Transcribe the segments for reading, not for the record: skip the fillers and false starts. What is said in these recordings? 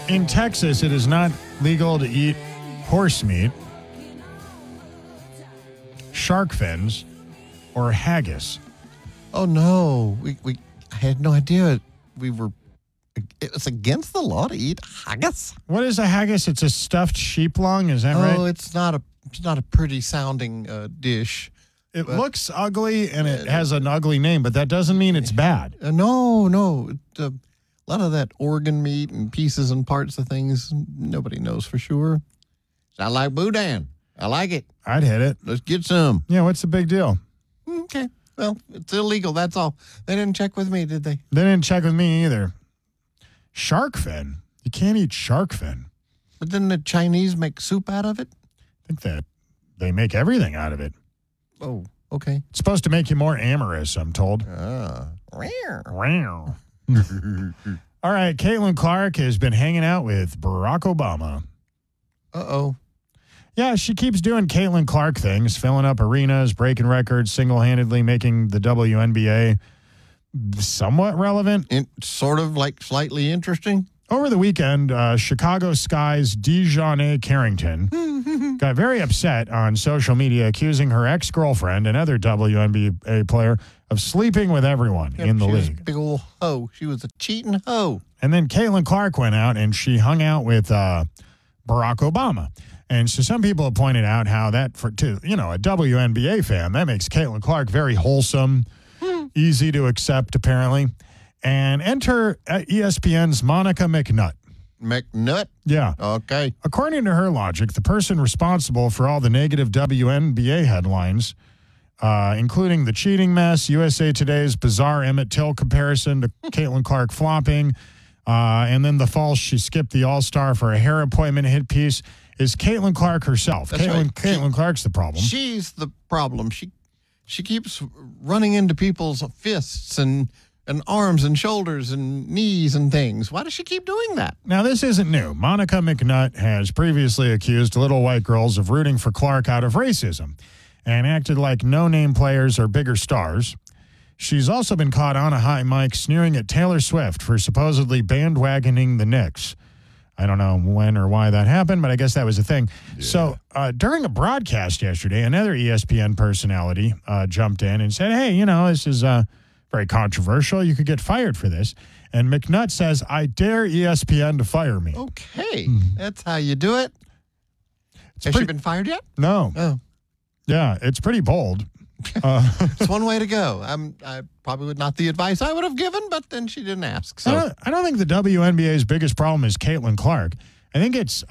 In Texas, it is not legal to eat horse meat, shark fins, or haggis. Oh, no. I had no idea it was against the law to eat haggis. What is a haggis? It's a stuffed sheep lung, is that right? Oh, it's not a pretty sounding dish. It looks ugly and it has an ugly name, but that doesn't mean it's bad. No. A lot of that organ meat and pieces and parts of things, nobody knows for sure. I like boudin. I like it. I'd hit it. Let's get some. Yeah, what's the big deal? Okay. Well, it's illegal. That's all. They didn't check with me, did they? They didn't check with me either. Shark fin? You can't eat shark fin. But then the Chinese make soup out of it? I think that they make everything out of it. Oh, okay. It's supposed to make you more amorous, I'm told. Ah. Wow. All right, Caitlin Clark has been hanging out with Barack Obama. Uh-oh. Yeah, she keeps doing Caitlin Clark things, filling up arenas, breaking records, single-handedly making the WNBA somewhat relevant. Sort of like slightly interesting. Over the weekend, Chicago Sky's Dejanay Carrington got very upset on social media, accusing her ex-girlfriend, another WNBA player, of sleeping with everyone in the league. She was a big old hoe. She was a cheating hoe. And then Caitlin Clark went out and she hung out with Barack Obama. And so some people have pointed out how that, a WNBA fan, that makes Caitlin Clark very wholesome, easy to accept, apparently. And enter ESPN's Monica McNutt. McNutt? Yeah. Okay. According to her logic, the person responsible for all the negative WNBA headlines, including the cheating mess, USA Today's bizarre Emmett Till comparison to Caitlin Clark flopping, and then the false she skipped the All-Star for a hair appointment hit piece, is Caitlin Clark herself. That's right. Caitlin Clark's the problem. She's the problem. She keeps running into people's fists and arms and shoulders and knees and things. Why does she keep doing that? Now, this isn't new. Monica McNutt has previously accused little white girls of rooting for Clark out of racism and acted like no-name players are bigger stars. She's also been caught on a high mic sneering at Taylor Swift for supposedly bandwagoning the Knicks. I don't know when or why that happened, but I guess that was a thing. Yeah. So during a broadcast yesterday, another ESPN personality jumped in and said, hey, this is very controversial. You could get fired for this. And McNutt says, I dare ESPN to fire me. Okay. That's how you do it. Has she been fired yet? No. Oh. Yeah, it's pretty bold. It's one way to go. I probably would not the advice I would have given, but then she didn't ask. So I don't think the WNBA's biggest problem is Caitlin Clark. I think it's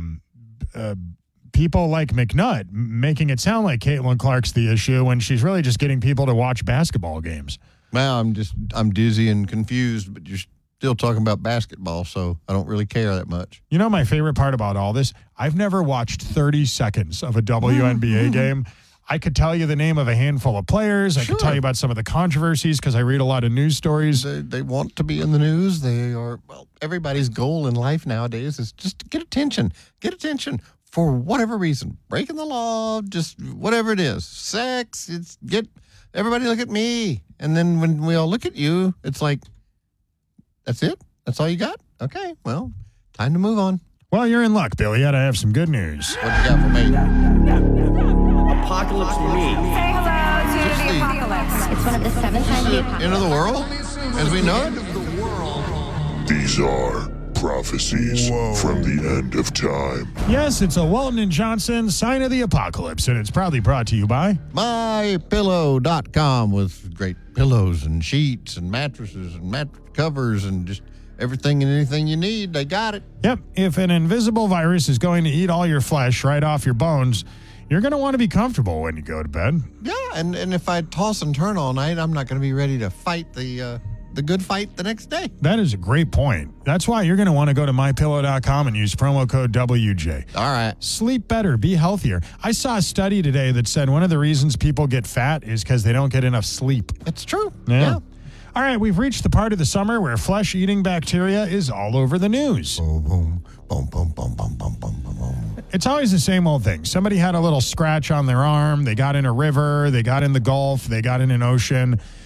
people like McNutt making it sound like Caitlin Clark's the issue when she's really just getting people to watch basketball games. Well, I'm dizzy and confused, but you're still talking about basketball, so I don't really care that much. You know my favorite part about all this? I've never watched 30 seconds of a WNBA game. I could tell you the name of a handful of players. I could tell you about some of the controversies because I read a lot of news stories. They want to be in the news. They are, everybody's goal in life nowadays is just to get attention. Get attention for whatever reason. Breaking the law, just whatever it is. Sex, everybody look at me. And then when we all look at you, it's like, that's it? That's all you got? Okay, well, time to move on. Well, you're in luck, Billy. I have some good news. What do you got for me? Apocalypse Me. Say hello to the apocalypse. It's one of the 7 times the apocalypse. End of the world? As we know it? These are prophecies from the end of time. Yes, it's a Walton and Johnson sign of the apocalypse, and it's proudly brought to you by MyPillow.com with great pillows and sheets and mattresses and mattress covers and just everything and anything you need. They got it. Yep. If an invisible virus is going to eat all your flesh right off your bones, you're going to want to be comfortable when you go to bed. Yeah, and if I toss and turn all night, I'm not going to be ready to fight the good fight the next day. That is a great point. That's why you're going to want to go to MyPillow.com and use promo code WJ. All right. Sleep better. Be healthier. I saw a study today that said one of the reasons people get fat is because they don't get enough sleep. It's true. Yeah. All right, we've reached the part of the summer where flesh-eating bacteria is all over the news. Boom, boom, boom, boom, boom, boom, boom, boom, boom. It's always the same old thing. Somebody had a little scratch on their arm. They got in a river. They got in the Gulf. They got in an ocean.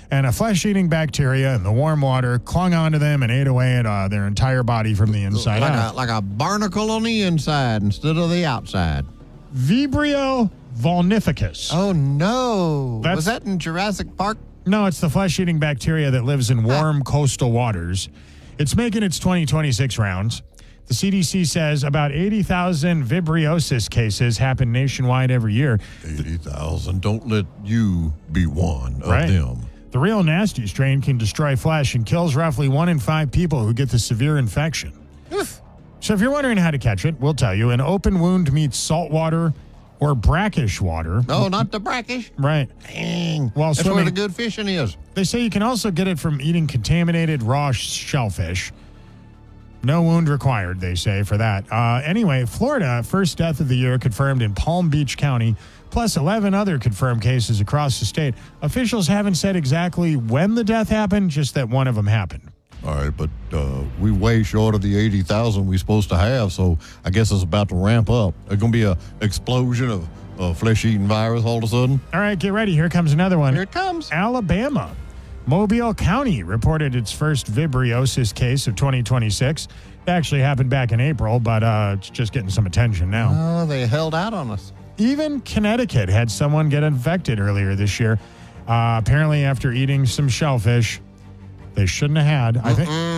And a flesh-eating bacteria in the warm water clung onto them and ate away at their entire body from the inside out. Like a barnacle on the inside instead of the outside. Vibrio vulnificus. Oh, no. That's- Was that in Jurassic Park? No, it's the flesh-eating bacteria that lives in warm coastal waters. It's making its 2026 rounds. The CDC says about 80,000 vibriosis cases happen nationwide every year. 80,000. Don't let you be one of Right. them. The real nasty strain can destroy flesh and kills roughly 1 in 5 people who get the severe infection. So if you're wondering how to catch it, we'll tell you. An open wound meets salt water or brackish water. No, not the brackish. Right. Dang. While That's where swimming- the good fishing is. They say you can also get it from eating contaminated raw shellfish. No wound required, they say, for that. Anyway, Florida, first death of the year confirmed in Palm Beach County, plus 11 other confirmed cases across the state. Officials haven't said exactly when the death happened, just that one of them happened. All right, but we way short of the 80,000 we're supposed to have, so I guess it's about to ramp up. There's going to be a explosion of flesh-eating virus all of a sudden. All right, get ready. Here comes another one. Here it comes. Alabama. Mobile County reported its first vibriosis case of 2026. It actually happened back in April, but it's just getting some attention now. Oh, they held out on us. Even Connecticut had someone get infected earlier this year. Apparently, after eating some shellfish they shouldn't have had. I think